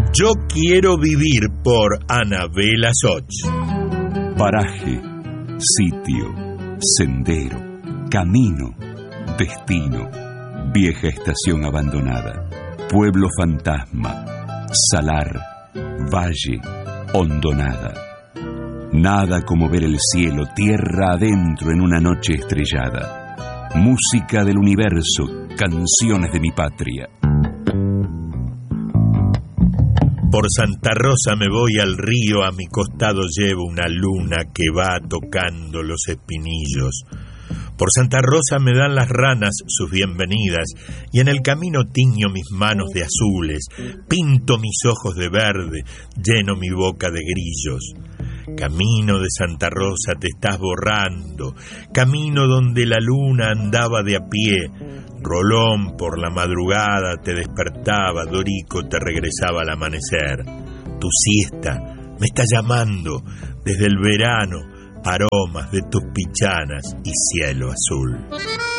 Yo quiero vivir por Anabela Soch. Paraje, sitio, sendero, camino, destino, vieja estación abandonada, pueblo fantasma, salar, valle, hondonada. Nada como ver el cielo tierra adentro en una noche estrellada. Música del universo, canciones de mi patria. Por Santa Rosa me voy al río, a mi costado llevo una luna que va tocando los espinillos. Por Santa Rosa me dan las ranas sus bienvenidas, y en el camino tiño mis manos de azules, pinto mis ojos de verde, lleno mi boca de grillos. Camino de Santa Rosa te estás borrando, camino donde la luna andaba de a pie. Rolón por la madrugada te despertaba, Dorico te regresaba al amanecer. Tu siesta me está llamando desde el verano, aromas de tus pichanas y cielo azul.